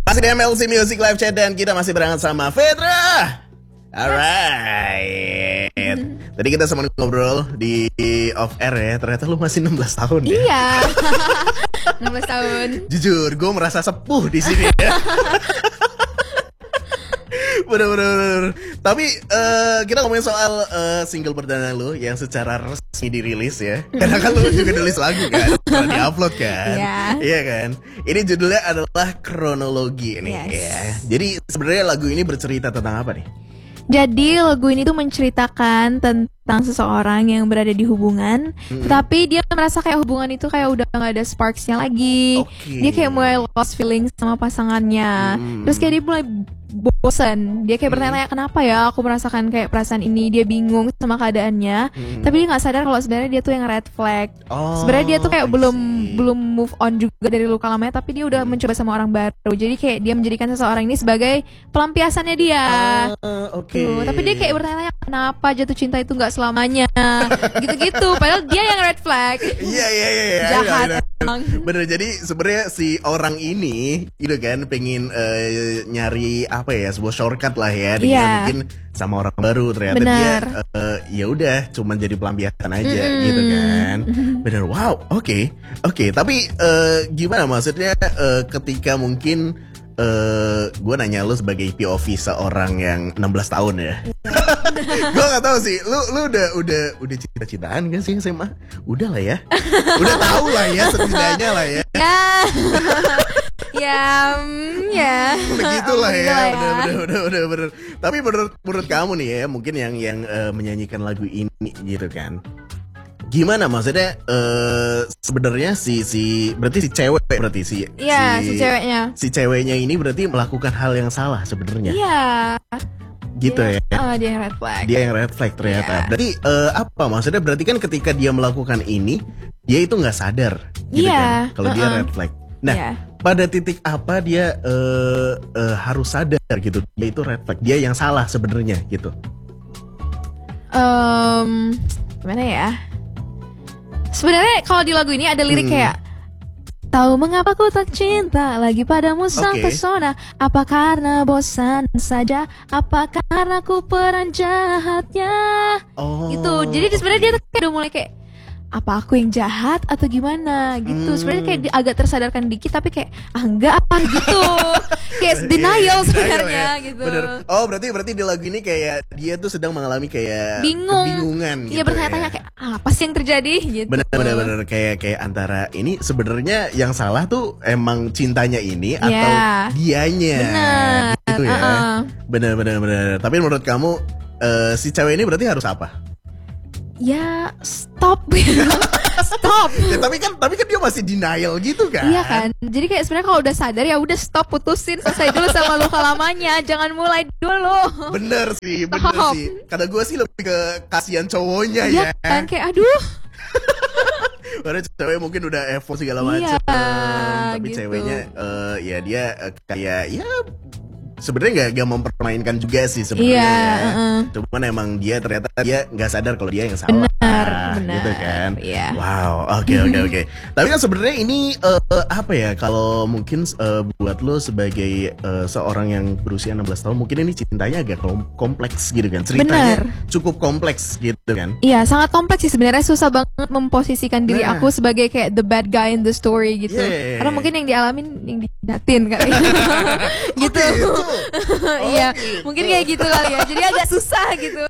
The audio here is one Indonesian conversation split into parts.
Masih di MLC Music Live Chat dan kita masih berangkat sama Fedra. Alright. Tadi kita sama ngobrol di off air ya. Ternyata lu masih 16 tahun ya. Iya. 16 tahun. Jujur, gue merasa sepuh di sini ya. Bener. Tapi kita ngomongin soal single perdana lu yang secara resmi dirilis ya. Karena kan lu juga nulis lagu kan, setelah di-upload kan. Iya kan. Ini judulnya adalah Kronologi nih. Yes. Ya. Jadi sebenarnya lagu ini bercerita tentang apa nih? Jadi lagu ini tuh menceritakan tentang seseorang yang berada di hubungan, tetapi dia merasa kayak hubungan itu kayak udah gak ada sparksnya lagi. Dia kayak mulai lost feeling sama pasangannya. Terus kayak dia mulai bosan. Dia kayak bertanya-tanya, kenapa ya aku merasakan kayak perasaan ini. Dia bingung sama keadaannya, tapi dia gak sadar kalau sebenarnya dia tuh yang red flag. Sebenarnya dia tuh kayak belum move on juga dari luka lamanya, tapi dia udah mencoba sama orang baru. Jadi kayak dia menjadikan seseorang ini sebagai pelampiasannya dia. Tapi dia kayak bertanya-tanya, kenapa jatuh cinta itu gak selamanya. Gitu-gitu. Padahal dia yang red flag. Iya. Jahat emang. Bener, jadi sebenarnya si orang ini gitu kan pengen nyari apa ya, sebuah shortcut lah ya dengan mungkin sama orang baru. Ternyata dia ya udah cuman jadi pelampiasan aja gitu kan. Bener. Wow. Oke. Tapi gimana maksudnya ketika mungkin gue nanya lu sebagai POV seorang yang 16 tahun ya. Gue gak tahu sih, lu udah cinta-cintaan kan sih SMA? Udah lah ya. Udah tahu lah ya setidaknya lah ya. Ya. Begitulah ya. Bener. Tapi menurut kamu nih ya, mungkin yang menyanyikan lagu ini gitu kan. Gimana maksudnya sebenarnya berarti si cewek berarti si ceweknya. Si ceweknya ini berarti melakukan hal yang salah sebenarnya. Iya. Gitu ya. Dia yang red flag. Dia yang red flag ternyata. Berarti apa maksudnya? Berarti kan ketika dia melakukan ini, dia itu nggak sadar gitu kan kalau dia red flag. Nah, pada titik apa dia harus sadar gitu? Dia itu red flag. Dia yang salah sebenarnya gitu. Gimana ya? Sebenarnya kalau di lagu ini ada lirik kayak, tahu mengapa ku tak cinta lagi padamu sang pesona. Apa karena bosan saja? Apa karena ku peran jahatnya? Gitu. Jadi sebenarnya dia tuh kayak udah mulai kayak, apa aku yang jahat atau gimana gitu. Sebenarnya kayak agak tersadarkan dikit, tapi kayak enggak apa gitu. Kayak denial sebenarnya gitu. Bener. Oh berarti di lagu ini kayak dia tuh sedang mengalami kayak kebingungan gitu. Iya, bertanya-tanya kayak apa sih yang terjadi gitu. Bener kayak antara ini sebenarnya yang salah tuh emang cintanya ini atau dianya. Gitu ya. Bener. Tapi menurut kamu si cewek ini berarti harus apa? Ya stop. Stop. Ya, tapi kan dia masih denial gitu kan. Iya kan. Jadi kayak sebenarnya kalau udah sadar ya udah stop, putusin, selesai dulu sama luka lamanya. Jangan mulai dulu. Bener sih. Kata gue sih lebih ke kasihan cowoknya ya. Iya kan, kayak aduh. Karena cewek mungkin udah effort segala macam. Tapi gitu. Ceweknya ya dia kayak ya sebenarnya nggak mempermainkan juga sih sebenarnya. Cuman emang dia ternyata dia nggak sadar kalau dia yang salah. Benar. Gitu kan. Wow. Oke. Tapi kan sebenarnya ini apa ya, kalau mungkin buat lo sebagai seorang yang berusia 16 tahun mungkin ini cintanya agak kompleks gitu kan. Ceritanya cukup kompleks gitu kan. Iya, sangat kompleks sih sebenarnya. Susah banget memposisikan diri aku sebagai kayak the bad guy in the story gitu. Karena mungkin yang dialamin yang didatin kali. Gitu. Iya, mungkin kayak gitu kali ya. Jadi agak susah gitu.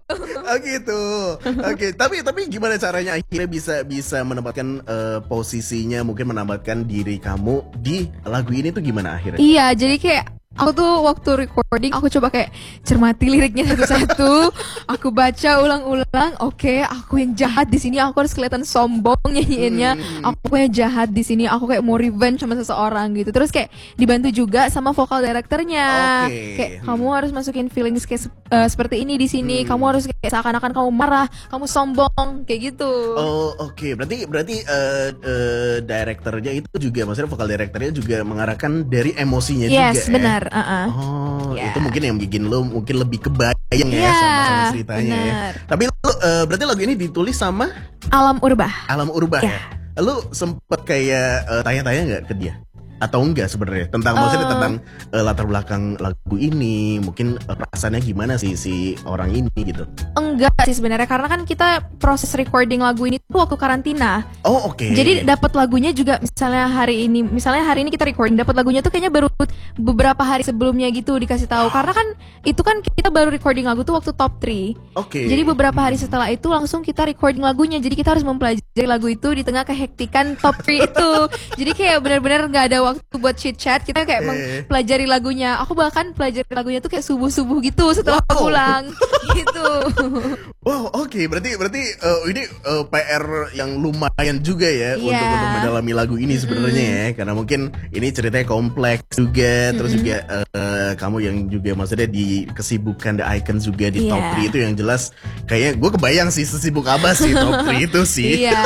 Oke. Tapi gimana caranya akhirnya bisa menempatkan posisinya, mungkin menempatkan diri kamu di lagu ini tuh gimana akhirnya? Iya, jadi kayak aku tuh waktu recording aku coba kayak cermati liriknya satu-satu. Aku baca ulang-ulang. Oke, aku yang jahat di sini. Aku harus kelihatan sombong nyanyiinnya. Aku yang jahat di sini. Aku kayak mau revenge sama seseorang gitu. Terus kayak dibantu juga sama vokal directornya. Kayak kamu harus masukin feelings kayak seperti ini di sini. Kamu harus kayak seakan-akan kamu marah, kamu sombong, kayak gitu. Berarti directornya itu juga, maksudnya vokal directornya juga mengarahkan dari emosinya juga. Yes, benar. Itu mungkin yang bikin lo mungkin lebih kebayang ya sama ceritanya ya. Tapi lo berarti lagu ini ditulis sama Alam Urbah ya. Lo sempet kayak tanya-tanya nggak ke dia? atau enggak sebenarnya maksudnya tentang latar belakang lagu ini, mungkin perasaannya gimana sih si orang ini gitu? Enggak sih sebenarnya, karena kan kita proses recording lagu ini tuh waktu karantina. Oh oke. Jadi dapat lagunya juga misalnya hari ini kita recording, dapat lagunya tuh kayaknya baru beberapa hari sebelumnya gitu dikasih tahu. Karena kan itu kan kita baru recording lagu tuh waktu top 3. Oke. Jadi beberapa hari setelah itu langsung kita recording lagunya. Jadi kita harus mempelajari lagu itu di tengah kehektikan top 3 itu. Jadi kayak benar-benar nggak ada waktu buat chit chat. Kita kayak mempelajari lagunya. Aku bahkan pelajari lagunya tuh kayak subuh gitu setelah pulang gitu. Wow, oke. Berarti ini PR yang lumayan juga ya untuk mendalami lagu ini sebenarnya ya, karena mungkin ini ceritanya kompleks juga, terus juga kamu yang juga maksudnya di kesibukan The Icon juga di top 3 itu yang jelas kayaknya gue kebayang sih sesibuk apa sih top 3 itu sih. Iya.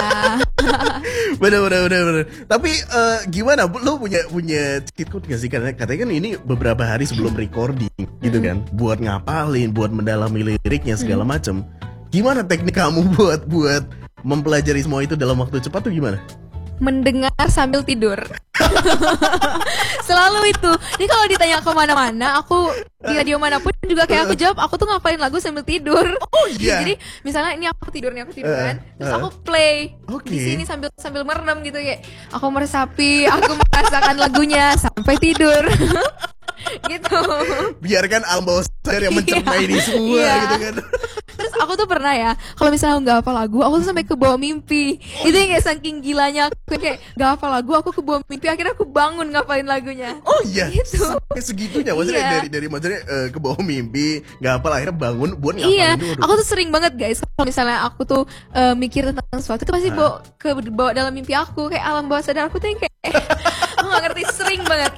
Bener. Tapi gimana? Lo punya cheat code gak sih? Karena katanya kan ini beberapa hari sebelum recording gitu kan, buat ngapalin, buat mendalami liriknya segala macam. Gimana teknik kamu buat mempelajari semua itu dalam waktu cepat tuh gimana? Mendengar sambil tidur. Selalu itu. Ini kalau ditanya kemana-mana, aku di radio manapun juga kayak aku jawab, aku tuh ngapalin lagu sambil tidur. Oh iya. Jadi misalnya ini aku tidur kan, terus aku play di sini sambil merem gitu, kayak aku meresapi, aku merasakan lagunya sampai tidur. Gitu. Biarkan alam bawah sadar yang mencerna ini semua gitu kan. Terus aku tuh pernah ya, kalau misalnya nggak hafal lagu, aku tuh sampai ke bawah mimpi. Itu yang kayak saking gilanya aku kayak nggak hafal lagu, aku ke bawah mimpi, akhirnya aku bangun ngapalin lagunya. Oh iya, gitu. Sampai segitunya maksudnya dari maksudnya ke bawah mimpi nggak hafal, akhirnya bangun buat ngapalin dulu. Aku tuh sering banget guys, kalau misalnya aku tuh mikir tentang sesuatu itu pasti bawa dalam mimpi aku, kayak alam bawah sadar aku tuh yang kayak aku nggak ngerti, sering banget.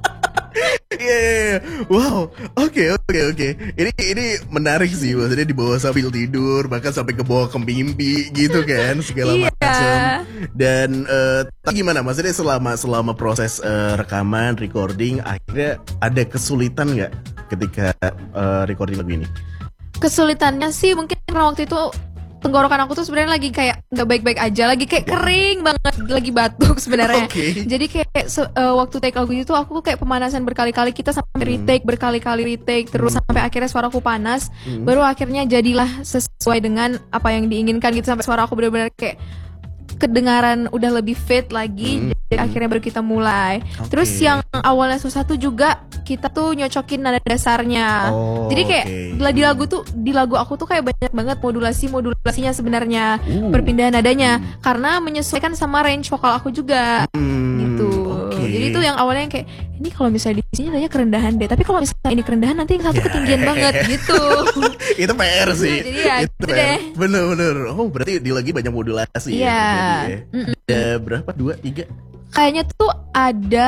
Iya. Wow. Oke. Ini menarik sih, maksudnya dibawa sambil tidur, bahkan sampai ke bawah ke mimpi gitu kan, segala macam. Dan gimana? Maksudnya selama proses rekaman, recording, akhirnya ada kesulitan nggak ketika recording lagu ini? Kesulitannya sih mungkin karena waktu itu tenggorokan aku tuh sebenarnya lagi kayak nggak baik-baik aja, lagi kayak kering banget, lagi batuk sebenarnya. Jadi kayak waktu take lagu itu aku kayak pemanasan berkali-kali, kita sampai berkali-kali retake terus sampai akhirnya suaraku panas, baru akhirnya jadilah sesuai dengan apa yang diinginkan gitu, sampai suara aku benar-benar kayak kedengaran udah lebih fit lagi. Jadi akhirnya baru kita mulai. Terus yang awalnya susah tuh juga kita tuh nyocokin nada dasarnya. Jadi kayak di lagu aku tuh kayak banyak banget modulasinya sebenarnya, perpindahan nadanya, karena menyesuaikan sama range vokal aku juga gitu. Jadi itu yang awalnya yang kayak ini kalau misalnya di sini nadanya kerendahan deh, tapi kalau misalnya ini kerendahan nanti yang satu ketinggian banget gitu. Itu PR sih. Jadi ya itu deh. Bener. Oh berarti di lagi banyak modulasi ya. Ada berapa? 2, 3? Kayaknya tuh ada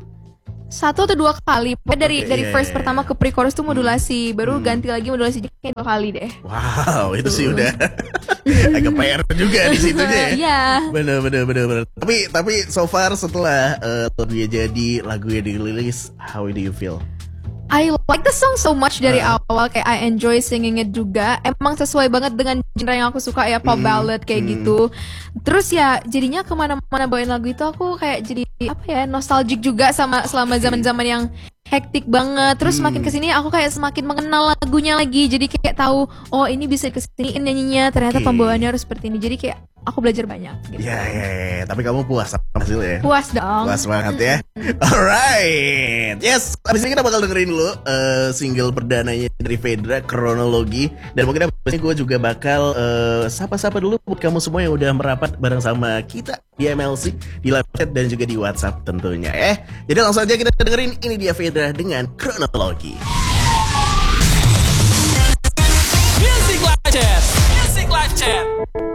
1 atau 2 kali. Dari first pertama ke pre-chorus tuh modulasi, baru ganti lagi modulasi kayak 2 kali deh. Wow, itu sih udah agak PR juga di situnya ya. Iya. Bener. Tapi so far setelah lagunya jadi, lagunya dirilis, how do you feel? I like the song so much dari awal, kayak I enjoy singing it juga. Emang sesuai banget dengan genre yang aku suka ya, pop ballad kayak gitu. Terus ya jadinya kemana-mana bawain lagu itu aku kayak jadi nostalgic juga selama zaman-zaman yang hektik banget. Terus makin kesini aku kayak semakin mengenal lagunya lagi. Jadi kayak tahu, oh ini bisa kesiniin nyanyinya, ternyata pembawaannya harus seperti ini. Jadi kayak aku belajar banyak gitu. Ya. Tapi kamu puas sama hasilnya? Puas dong. Puas banget ya. Alright. Yes, abis ini kita bakal dengerin dulu single perdananya dari Fedra, Kronologi. Dan mungkin abis ini gue juga bakal sapa-sapa dulu buat kamu semua yang udah merapat bareng sama kita di MLC, di live chat dan juga di WhatsApp tentunya ya. Jadi langsung aja kita dengerin, ini dia Fedra dengan Kronologi. Music Live Chat.